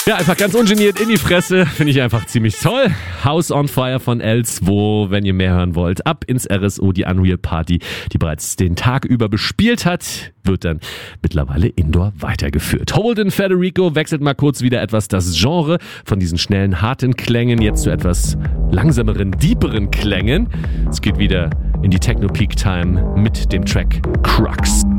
Ja, einfach ganz ungeniert in die Fresse. Finde ich einfach ziemlich toll. House on Fire von L2, wenn ihr mehr hören wollt. Ab ins RSO, die Unreal Party, die bereits den Tag über bespielt hat, wird dann mittlerweile indoor weitergeführt. Holden Federico wechselt mal kurz wieder etwas das Genre von diesen schnellen, harten Klängen jetzt zu etwas langsameren, deeperen Klängen. Es geht wieder in die Techno-Peak-Time mit dem Track Crux.